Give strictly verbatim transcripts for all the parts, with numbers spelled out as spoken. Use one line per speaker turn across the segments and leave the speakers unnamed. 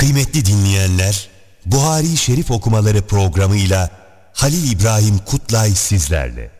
Kıymetli dinleyenler, Buhari Şerif okumaları programıyla Halil İbrahim Kutlay sizlerle.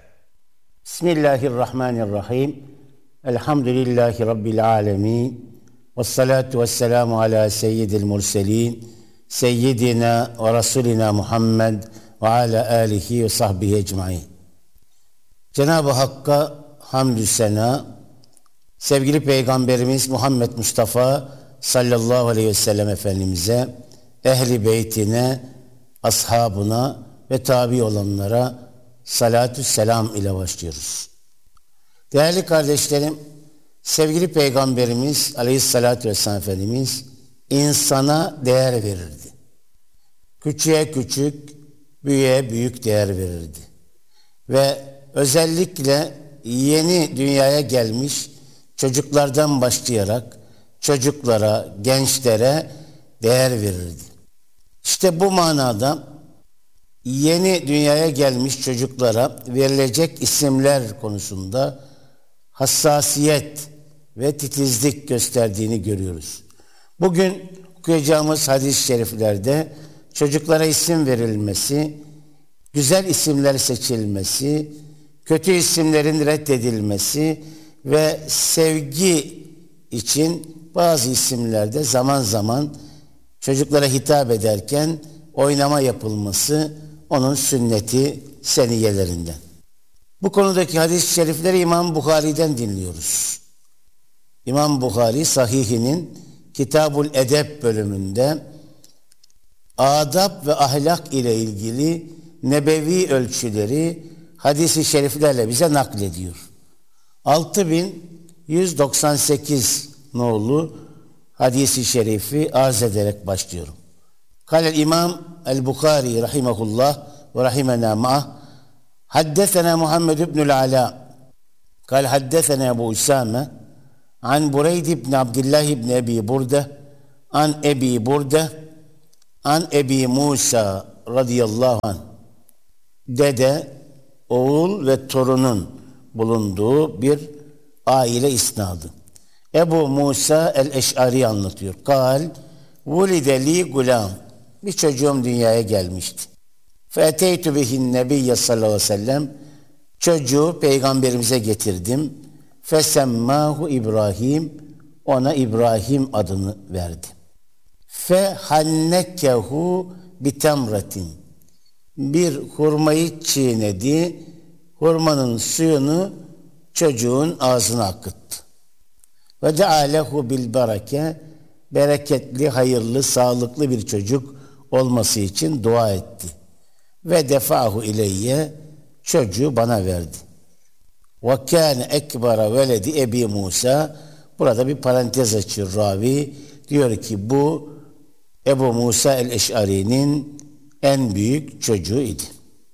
Bismillahirrahmanirrahim. Elhamdülillahi Rabbil alemin. Vessalatu vesselamu ala seyyidil murselin. Seyyidina ve Resulina Muhammed ve ala alihi ve sahbihi ecmain. Cenab-ı Hakk'a hamdü sena, sevgili Peygamberimiz Muhammed Mustafa sallallahu aleyhi ve sellem Efendimiz'e, ehli beytine, ashabına ve tabi olanlara salatü selam ile başlıyoruz. Değerli kardeşlerim, sevgili Peygamberimiz aleyhissalatü vesselam Efendimiz insana değer verirdi. Küçüğe küçük, büyüğe büyük değer verirdi. Ve özellikle yeni dünyaya gelmiş çocuklardan başlayarak çocuklara, gençlere değer verirdi. İşte bu manada yeni dünyaya gelmiş çocuklara verilecek isimler konusunda hassasiyet ve titizlik gösterdiğini görüyoruz. Bugün okuyacağımız hadis-i şeriflerde çocuklara isim verilmesi, güzel isimler seçilmesi, kötü isimlerin reddedilmesi ve sevgi için bazı isimlerde zaman zaman çocuklara hitap ederken oynama yapılması onun sünneti seniyelerinden. Bu konudaki hadis-i şerifleri İmam Buhari'den dinliyoruz. İmam Buhari Sahihinin Kitabul Edeb bölümünde adab ve ahlak ile ilgili nebevi ölçüleri hadis-i şeriflerle bize naklediyor. altı bin yüz doksan sekiz nolu hadis-i şerifi arz ederek başlıyorum. Kâlel İmam el-Bukhari rahimahullah ve rahimena ma'ah haddesena Muhammed ibnül Ala kâl haddesena Ebu Üsame an Bureyd ibn Abdillah ibn Ebi Burde an Ebi Burde an Ebi Musa radıyallahu anh. Dede, oğul ve torunun bulunduğu bir aile isnadı. Ebu Musa el-Eş'ari anlatıyor. Kal, vulide li gulam. Bir çocuğum dünyaya gelmişti. Fe'teytu bihin nebiyye sallallahu aleyhi ve sellem. Çocuğu peygamberimize getirdim. Fesemmahu İbrahim. Ona İbrahim adını verdi. Fehannekehu bitemratin. Bir hurmayı çiğnedi. Hurmanın suyunu çocuğun ağzına akıttı. Ve cealehu bil bereke, bereketli, hayırlı, sağlıklı bir çocuk olması için dua etti. Ve defahu ileyye, çocuğu bana verdi. Ve kâne ekbara veledi Ebi Musa, burada bir parantez açıyor ravi, diyor ki bu Ebu Musa el-Eş'ari'nin en büyük çocuğu idi.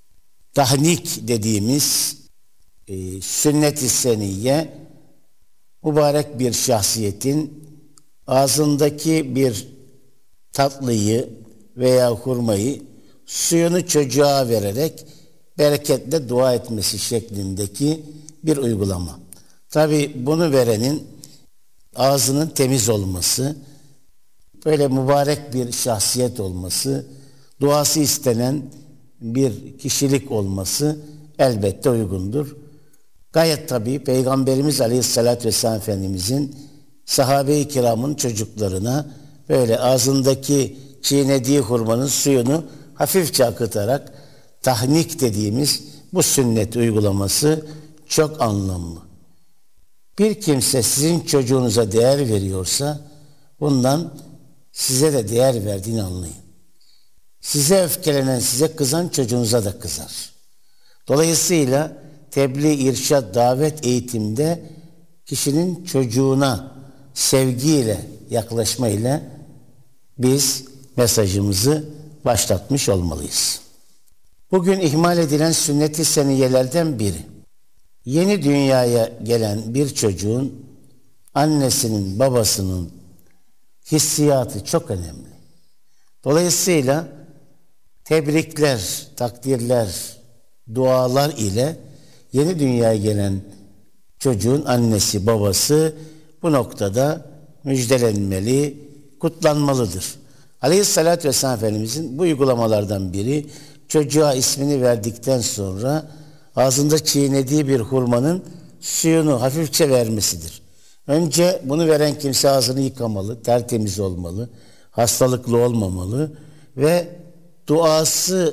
Tahnik dediğimiz e, sünnet-i seniyye, mübarek bir şahsiyetin ağzındaki bir tatlıyı veya hurmayı suyunu çocuğa vererek bereketle dua etmesi şeklindeki bir uygulama. Tabi bunu verenin ağzının temiz olması, böyle mübarek bir şahsiyet olması, duası istenen bir kişilik olması elbette uygundur. Gayet tabii Peygamberimiz Aleyhisselatü Vesselam Efendimizin sahabe-i kiramın çocuklarına böyle ağzındaki çiğnediği hurmanın suyunu hafifçe akıtarak tahnik dediğimiz bu sünnet uygulaması çok anlamlı. Bir kimse sizin çocuğunuza değer veriyorsa bundan size de değer verdiğini anlayın. Size öfkelenen, size kızan çocuğunuza da kızar. Dolayısıyla tebliğ, irşad, davet, eğitimde kişinin çocuğuna sevgiyle, yaklaşmayla biz mesajımızı başlatmış olmalıyız. Bugün ihmal edilen sünnet-i seniyelerden biri. Yeni dünyaya gelen bir çocuğun annesinin, babasının hissiyatı çok önemli. Dolayısıyla tebrikler, takdirler, dualar ile yeni dünyaya gelen çocuğun annesi, babası bu noktada müjdelenmeli, kutlanmalıdır. Aleyhissalatü vesselam Efendimizin bu uygulamalardan biri, çocuğa ismini verdikten sonra ağzında çiğnediği bir hurmanın suyunu hafifçe vermesidir. Önce bunu veren kimse ağzını yıkamalı, tertemiz olmalı, hastalıklı olmamalı ve duası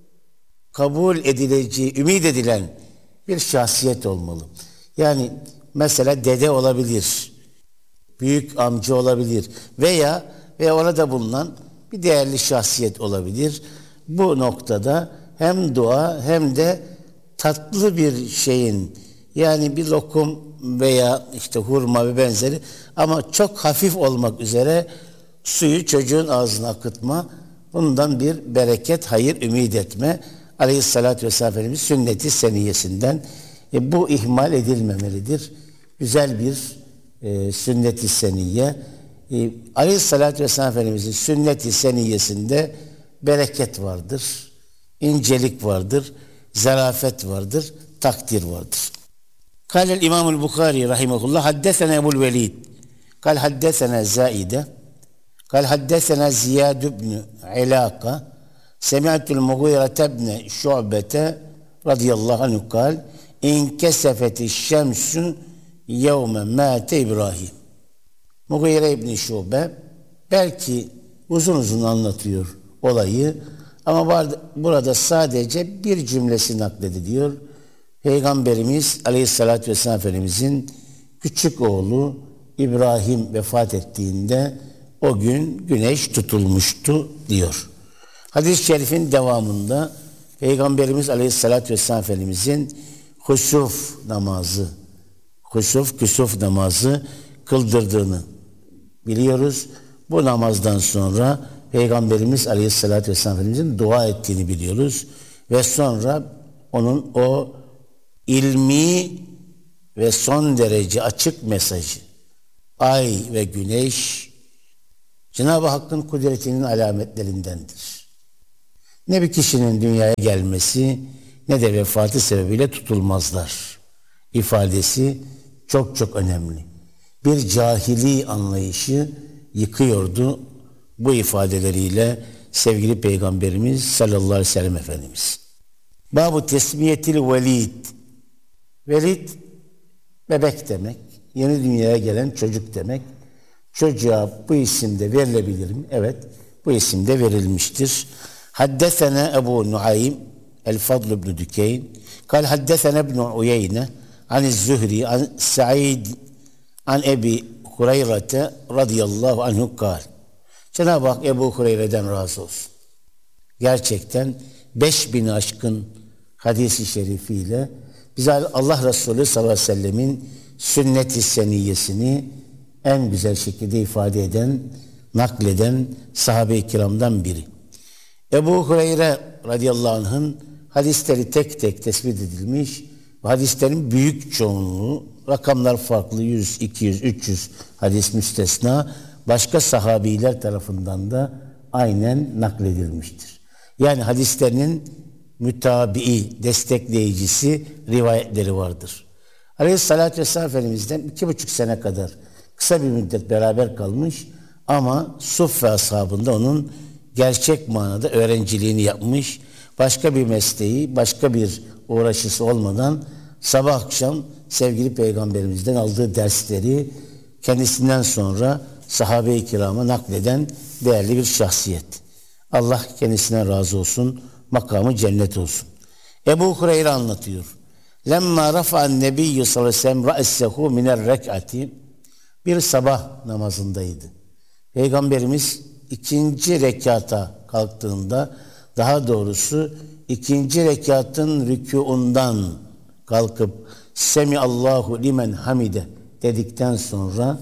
kabul edileceği, ümit edilen bir şahsiyet olmalı. Yani mesela dede olabilir, büyük amca olabilir veya ve orada bulunan bir değerli şahsiyet olabilir. Bu noktada hem dua hem de tatlı bir şeyin, yani bir lokum veya işte hurma ve benzeri ama çok hafif olmak üzere suyu çocuğun ağzına akıtma, bundan bir bereket, hayır ümit etme. Aleyhissalatü vesselam Efendimiz sünnet-i seniyyesinden. E, bu ihmal edilmemelidir. Güzel bir e, sünnet-i seniyye. E, Aleyhissalatü vesselam Efendimizin sünnet-i seniyyesinde bereket vardır, incelik vardır, zarafet vardır, takdir vardır. Kâlel İmamul Bukhari rahimehullah haddesena Ebu'l Velid kâl haddesena Zâide kâl haddesena Ziyad ibn İlâka semi'tul Mughîre ibn Şu'bete radıyallahu anhu kâl inkesefeti şemsü yevme mâte İbrahim. Mughîre ibn Şu'be belki uzun uzun anlatıyor olayı ama burada sadece bir cümlesi naklediliyor. Peygamberimiz Aleyhisselatü Vesselam Efendimizin küçük oğlu İbrahim vefat ettiğinde o gün güneş tutulmuştu diyor. Hadis-i şerifin devamında Peygamberimiz Aleyhisselatü Vesselam Efendimizin husuf namazı, husuf, küsuf namazı kıldırdığını biliyoruz. Bu namazdan sonra Peygamberimiz Aleyhisselatü Vesselam Efendimizin dua ettiğini biliyoruz. Ve sonra onun o ilmi ve son derece açık mesajı, ay ve güneş Cenab-ı Hakk'ın kudretinin alametlerindendir. Ne bir kişinin dünyaya gelmesi ne de vefatı sebebiyle tutulmazlar ifadesi çok çok önemli. Bir cahili anlayışı yıkıyordu bu ifadeleriyle sevgili Peygamberimiz sallallahu aleyhi ve sellem Efendimiz. Bab-ı tesmiyetil velid. Velid bebek demek. Yeni dünyaya gelen çocuk demek. Çocuğa bu isim de verilebilir mi? Evet, bu isim de verilmiştir. Haddesena Ebu Nuaym El-Fadl ibn Dükeyn kal haddesena ibn Uyeyne an-Zühri an Sa'id an Ebi Hureyre radıyallahu anhu kal. Cenab-ı Hak Ebu Hureyre'den razı olsun. Gerçekten beş bin aşkın hadis-i şerifiyle bize Allah Resulü sallallahu aleyhi ve sellemin sünnet-i seniyyesini en güzel şekilde ifade eden, nakleden sahabe-i kiramdan biri. Ebu Hureyre radıyallahu anh'ın hadisleri tek tek tespit edilmiş ve hadislerin büyük çoğunluğu, rakamlar farklı, yüz, iki yüz, üç yüz hadis müstesna, başka sahabiler tarafından da aynen nakledilmiştir. Yani hadislerinin mütabii, destekleyicisi rivayetleri vardır. Aleyhissalatü vesselam Efendimiz'den iki buçuk sene kadar kısa bir müddet beraber kalmış ama Suffe ashabında onun gerçek manada öğrenciliğini yapmış, başka bir mesleği, başka bir uğraşısı olmadan sabah akşam sevgili Peygamberimizden aldığı dersleri kendisinden sonra sahabe-i kirama nakleden değerli bir şahsiyet. Allah kendisine razı olsun, makamı cennet olsun. Ebu Hureyre anlatıyor. Lemma rafa'an nebiyyü sallallahu aleyhi ve sellem ra'sehu minel rek'ati. Bir sabah namazındaydı. Peygamberimiz ikinci rekata kalktığında, daha doğrusu ikinci rekatın rükûundan kalkıp Semiallahu limen hamide dedikten sonra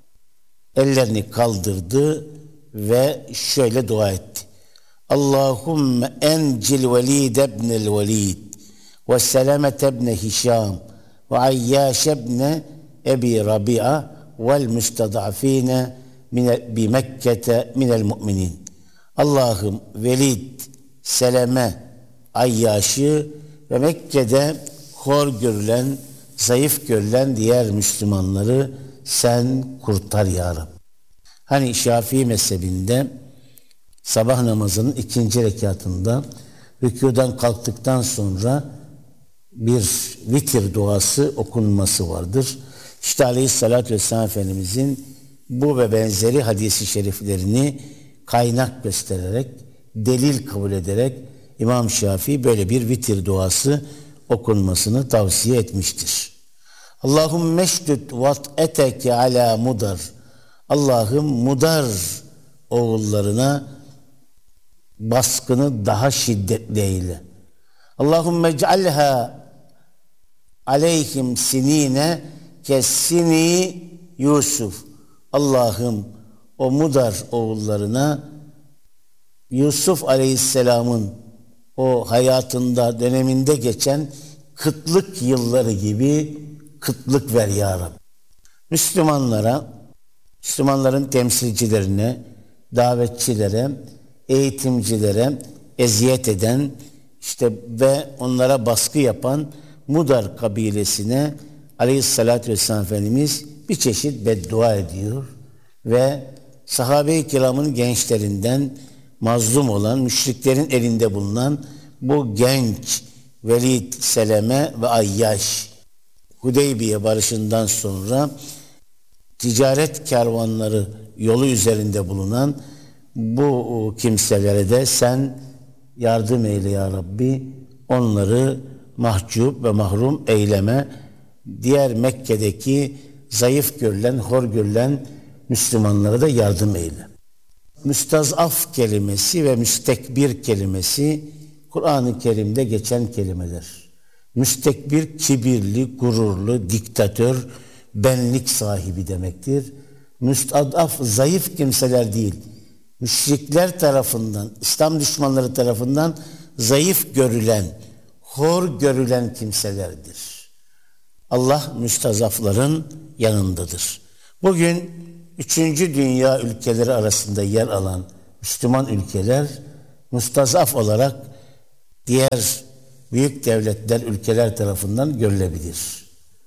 ellerini kaldırdı ve şöyle dua etti. Allahümme encil velid ebnel velid ve selamet ebne Hişam ve ayyaş ebne Ebi Rabia vel müstadafine bi Mekke'te minel mu'minin. Allah'ım Velid, Seleme, Ayyaş'ı ve Mekke'de hor görülen, zayıf görülen diğer Müslümanları sen kurtar ya Rabbi. Hani Şafii mezhebinde sabah namazının ikinci rekatında rükûdan kalktıktan sonra bir vitir duası okunması vardır. İşte Aleyhisselatü Vesselam Efendimizin bu ve benzeri hadisi şeriflerini kaynak göstererek, delil kabul ederek İmam Şafii böyle bir vitir duası okunmasını tavsiye etmiştir. Allahümme şdüd vat'eteke ala mudar. Allah'ım Mudar oğullarına baskını daha şiddetli eyle. Allahümme cealha aleyhim sinine kessini Yusuf. Allah'ım o Mudar oğullarına Yusuf Aleyhisselam'ın o hayatında, döneminde geçen kıtlık yılları gibi kıtlık ver ya Rabbi. Müslümanlara, Müslümanların temsilcilerine, davetçilere, eğitimcilere eziyet eden işte ve onlara baskı yapan Mudar kabilesine Aleyhisselatü Vesselam Efendimiz bir çeşit beddua ediyor ve sahabe-i kiramın gençlerinden mazlum olan, müşriklerin elinde bulunan bu genç Velid, Seleme ve Ayyaş, Hudeybiye barışından sonra ticaret kervanları yolu üzerinde bulunan bu kimselere de sen yardım eyle ya Rabbi, onları mahcup ve mahrum eyleme, diğer Mekke'deki zayıf görülen, hor görülen Müslümanlara da yardım eyle. Müstazaf kelimesi ve müstekbir kelimesi Kur'an-ı Kerim'de geçen kelimeler. Müstekbir, kibirli, gururlu, diktatör, benlik sahibi demektir. Müstadaf, zayıf kimseler değil, müşrikler tarafından, İslam düşmanları tarafından zayıf görülen, hor görülen kimselerdir. Allah müstazafların yanındadır. Bugün üçüncü dünya ülkeleri arasında yer alan Müslüman ülkeler müstazaf olarak diğer büyük devletler, ülkeler tarafından görülebilir.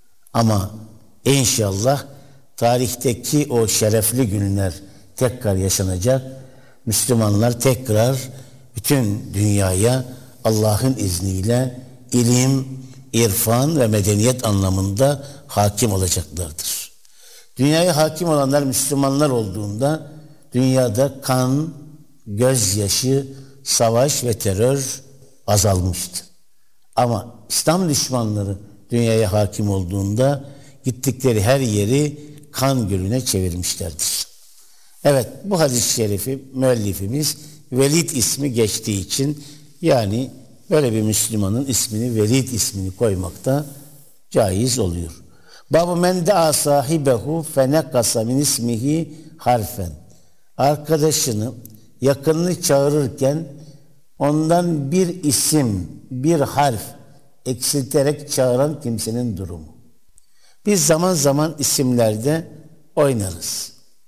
Ama inşallah tarihteki o şerefli günler tekrar yaşanacak. Müslümanlar tekrar bütün dünyaya Allah'ın izniyle ilim, irfan ve medeniyet anlamında hakim olacaklardır. Dünyaya hakim olanlar Müslümanlar olduğunda dünyada kan, gözyaşı, savaş ve terör azalmıştı. Ama İslam düşmanları dünyaya hakim olduğunda gittikleri her yeri kan gölüne çevirmişlerdir. Evet, bu hadis-i şerifi müellifimiz Velid ismi geçtiği için, yani böyle bir Müslümanın ismini, Velid ismini koymakta caiz oluyor. Bab-ı men da'a sahibehu fenekasa min ismihi harfen. Arkadaşını, yakınını çağırırken ondan bir isim, bir harf eksilterek çağıran kimsenin durumu. Biz zaman zaman isimlerde oynarız.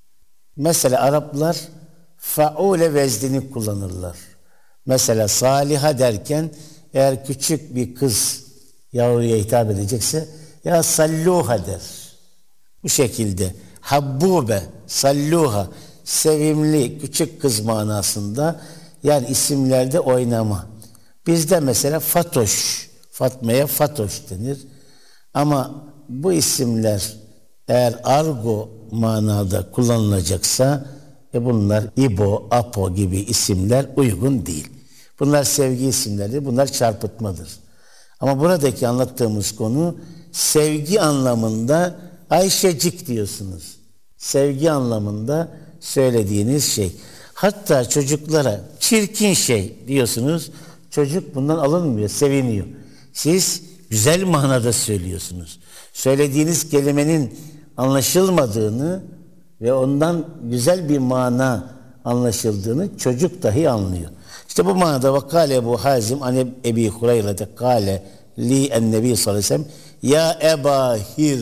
Mesela Araplar faule veznini kullanırlar. Mesela Saliha derken eğer küçük bir kız yavruya hitap edecekse ya salluha der. Bu şekilde Habbube, salluha, sevimli küçük kız manasında, yani isimlerde oynama. Bizde mesela Fatoş, Fatma'ya Fatoş denir. Ama bu isimler eğer argo manada kullanılacaksa e bunlar İbo, Apo gibi isimler uygun değil. Bunlar sevgi isimleri, bunlar çarpıtmadır. Ama buradaki anlattığımız konu sevgi anlamında Ayşecik diyorsunuz. Sevgi anlamında söylediğiniz şey. Hatta çocuklara çirkin şey diyorsunuz. Çocuk bundan alınmıyor, seviniyor. Siz güzel manada söylüyorsunuz. Söylediğiniz kelimenin anlaşılmadığını ve ondan güzel bir mana anlaşıldığını çocuk dahi anlıyor. İşte bu manada vakale Ebu Hazim anne Ebi Hureyre'de kale li ennebi sallallahu aleyhi ve sellem ya Eba Hir,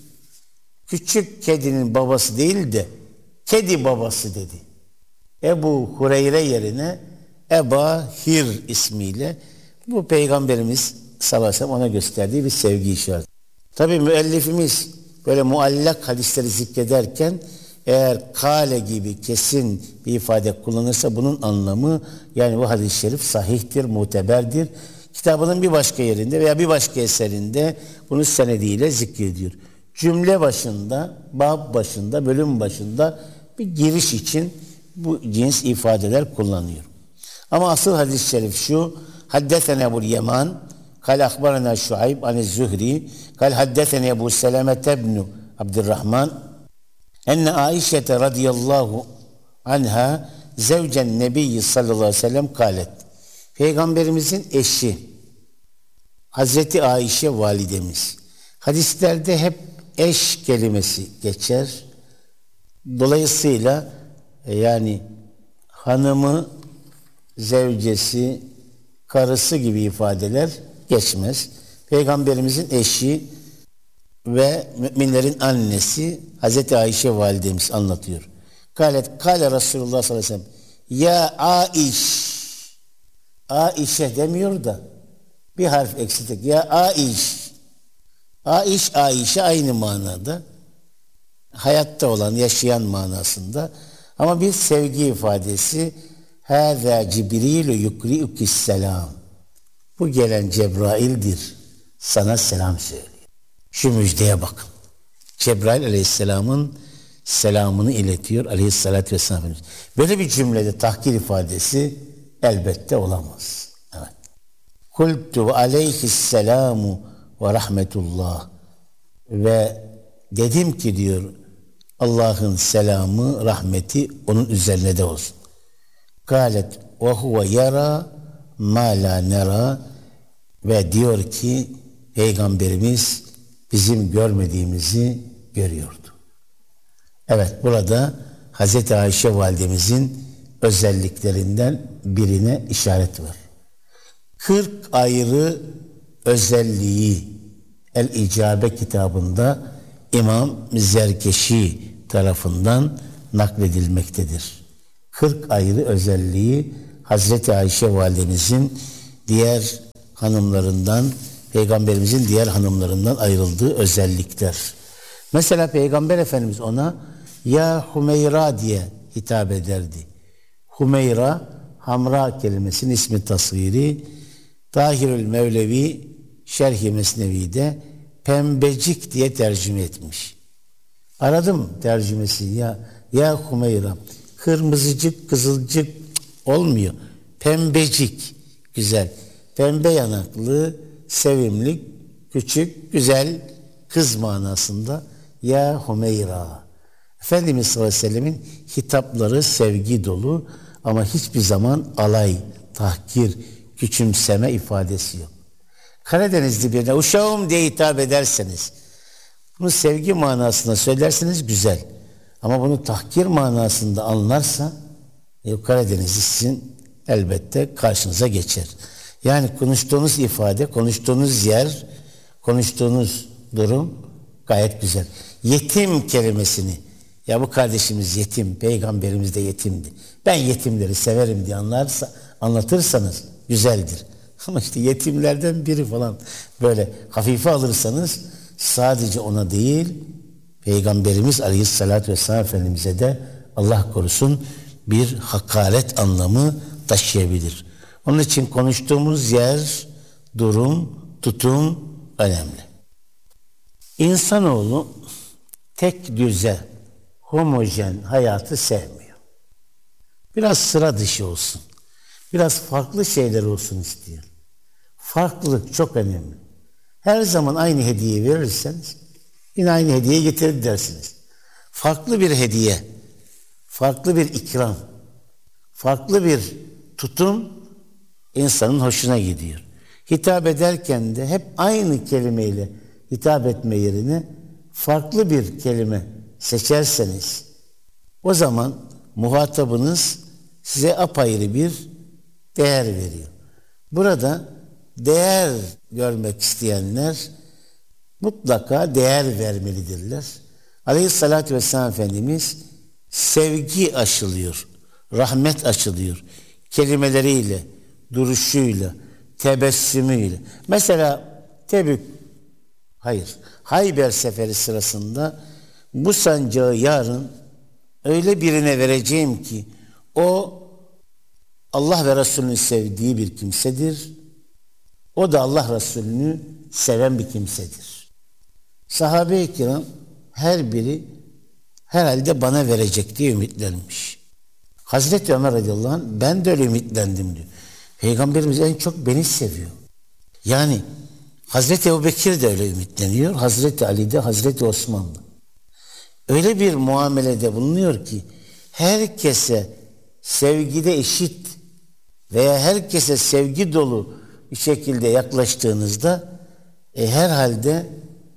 küçük kedinin babası değil de kedi babası dedi. Ebu Hureyre yerine Eba Hir ismiyle, bu Peygamberimiz sallallahu aleyhi ve sellem ona gösterdiği bir sevgi işareti. Tabii müellifimiz böyle muallak hadisleri zikrederken eğer kale gibi kesin bir ifade kullanırsa bunun anlamı, yani bu hadis-i şerif sahihtir, muteberdir. Kitabının bir başka yerinde veya bir başka eserinde bunu senediyle zikrediyor. Cümle başında, bab başında, bölüm başında bir giriş için bu cins ifadeler kullanıyor. Ama asıl hadis-i şerif şu: Haddesene Ebu'l Yeman, kal ahbarana Şuayb an-Zuhri, kal haddesene Ebu Seleme ibn Abdurrahman, enne Aişe radıyallahu anha zevcen Nebi sallallahu aleyhi ve sellem kalet. Peygamberimizin eşi Hazreti Aişe validemiz. Hadislerde hep eş kelimesi geçer. Dolayısıyla yani hanımı, zevcesi, karısı gibi ifadeler geçmez. Peygamberimizin eşi ve müminlerin annesi Hazreti Ayşe validemiz anlatıyor. Kâlet, kâle Resulullah sallallahu aleyhi ve sellem, ya Aiş, Aişe demiyor da bir harf eksiltik. Ya Aiş, Aiş, Aişe aynı manada, hayatta olan, yaşayan manasında, ama bir sevgi ifadesi. Hâzâ Cibrilü yukri'ukis selam. Bu gelen Cebrail'dir, sana selam söylüyor. Şu müjdeye bakın. Cebrail aleyhisselamın selamını iletiyor aleyhissalatü vesselam. Böyle bir cümlede tahkir ifadesi elbette olamaz. Evet. Kultu aleyhisselamu ve rahmetullah. Ve dedim ki diyor, Allah'ın selamı, rahmeti onun üzerine de olsun. Kâlet ve huve yara ma la nera. Ve diyor ki Peygamberimiz bizim görmediğimizi görüyordu. Evet, burada Hazreti Ayşe validemizin özelliklerinden birine işaret var. kırk ayrı özelliği El-İcabe kitabında İmam Zerkeşi tarafından nakledilmektedir. kırk ayrı özelliği Hazreti Ayşe validemizin diğer hanımlarından, Peygamberimizin diğer hanımlarından ayrıldığı özellikler. Mesela Peygamber Efendimiz ona ya Hümeyra diye hitap ederdi. Hümeyra, Hamra kelimesinin ismi tasviri. Tahirül Mevlevi Şerh-i Mesnevi'de pembecik diye tercüme etmiş. Aradım tercümesi, ya ya Hümeyra, kırmızıcık, kızılcık olmuyor. Pembecik, güzel. Pembe yanaklı, sevimli, küçük, güzel kız manasında ya Hümeyra. Efendimiz sallallahu aleyhi ve sellemin hitapları sevgi dolu ama hiçbir zaman alay, tahkir, küçümseme ifadesi yok. Karadenizli birine uşağım diye hitap ederseniz, bunu sevgi manasında söylerseniz güzel. Ama bunu tahkir manasında anlarsa e, Karadenizli sizin elbette karşınıza geçer. Yani konuştuğunuz ifade, konuştuğunuz yer, konuştuğunuz durum gayet güzel. Yetim kelimesini, ya bu kardeşimiz yetim, Peygamberimiz de yetimdi, ben yetimleri severim diye anlarsa, anlatırsanız güzeldir. Ama işte yetimlerden biri falan böyle hafife alırsanız sadece ona değil, Peygamberimiz Aleyhisselatü Vesselam Efendimiz'e de Allah korusun bir hakaret anlamı taşıyabilir. Onun için konuştuğumuz yer, durum, tutum önemli. İnsanoğlu tek düze, homojen hayatı sevmiyor. Biraz sıra dışı olsun. Biraz farklı şeyler olsun istiyor. Farklılık çok önemli. Her zaman aynı hediye verirseniz yine aynı hediye getirir dersiniz. Farklı bir hediye, farklı bir ikram, farklı bir tutum insanın hoşuna gidiyor. Hitap ederken de hep aynı kelimeyle hitap etme yerine farklı bir kelime seçerseniz o zaman muhatabınız size apayrı bir değer veriyor. Burada değer görmek isteyenler mutlaka değer vermelidirler. Aleyhissalatü vesselam Efendimiz sevgi aşılıyor, rahmet aşılıyor. Kelimeleriyle, duruşuyla, tebessümüyle. Mesela Tebük, hayır, Hayber seferi sırasında bu sancağı yarın öyle birine vereceğim ki o Allah ve Resulünü sevdiği bir kimsedir. O da Allah Resulünü seven bir kimsedir. Sahabe-i kiram her biri herhalde bana verecek diye ümitlenmiş. Hazreti Ömer radıyallahu anh ben de öyle ümitlendim diyor. Peygamberimiz en çok beni seviyor. Yani Hazreti Ebubekir de öyle ümitleniyor. Hazreti Ali de, Hazreti Osman da. Öyle bir muamelede bulunuyor ki herkese sevgide eşit veya herkese sevgi dolu bir şekilde yaklaştığınızda e, herhalde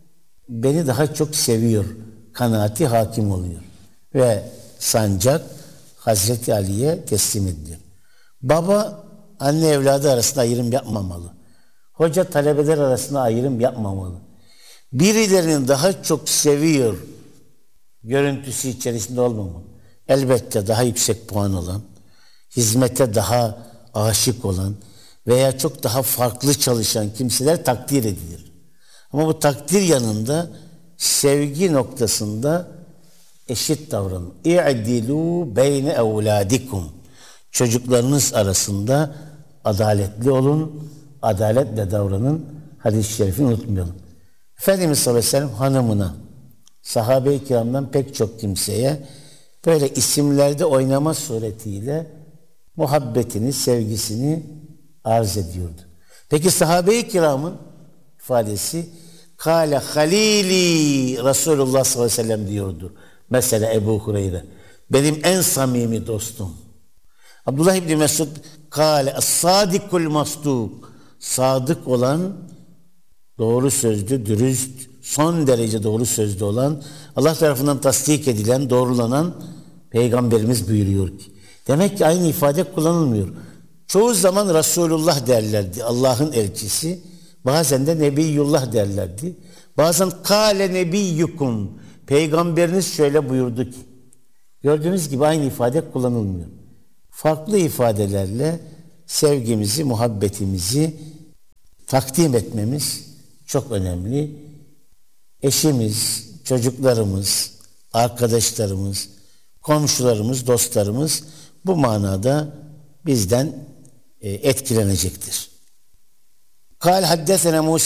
beni daha çok seviyor kanaati hakim oluyor. Ve sancak Hazreti Ali'ye teslim ediliyor. Baba anne evladı arasında ayrım yapmamalı. Hoca talebeler arasında ayrım yapmamalı. Birilerinin daha çok seviyor görüntüsü içerisinde olmamalı. Elbette daha yüksek puan olan, hizmete daha aşık olan veya çok daha farklı çalışan kimseler takdir edilir. Ama bu takdir yanında sevgi noktasında eşit davranın. İ'dilû beyne evlâdikum. Çocuklarınız arasında adaletli olun, adaletle davranın. Hadis-i şerifini unutmayalım. Efendimiz sallallahu aleyhi ve sellem hanımına, sahabe-i kiramdan pek çok kimseye böyle isimlerde oynama suretiyle muhabbetini, sevgisini arz ediyordu. Peki sahabe-i kiramın ifadesi Kâle halîlî Resulullah sallallahu aleyhi ve sellem diyordu. Mesela Ebu Hureyre. Benim en samimi dostum. Abdullah İbni Mesud Kâle as-sâdikul masdûk. Sadık olan, doğru sözlü, dürüst, son derece doğru sözlü olan, Allah tarafından tasdik edilen, doğrulanan Peygamberimiz buyuruyor ki. Demek ki aynı ifade kullanılmıyor. Çoğu zaman Resulullah derlerdi, Allah'ın elçisi. Bazen de Nebiyullah derlerdi. Bazen kâle nebiyyukum. Peygamberiniz şöyle buyurdu ki. Gördüğünüz gibi aynı ifade kullanılmıyor. Farklı ifadelerle sevgimizi, muhabbetimizi takdim etmemiz çok önemli. Eşimiz, çocuklarımız, arkadaşlarımız, komşularımız, dostlarımız bu manada bizden etkilenecektir. Kâl haddesene Musa